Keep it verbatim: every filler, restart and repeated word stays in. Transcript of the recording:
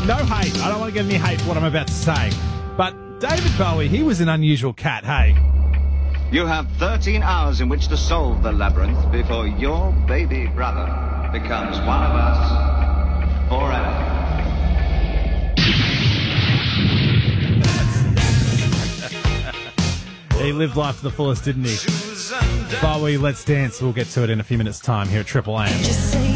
no hate. I don't want to get any hate for what I'm about to say. But David Bowie, he was an unusual cat, hey? You have thirteen hours in which to solve the labyrinth before your baby brother becomes one of us forever. He lived life to the fullest, didn't he? Bowie, Let's Dance. We'll get to it in a few minutes' time here at Triple M.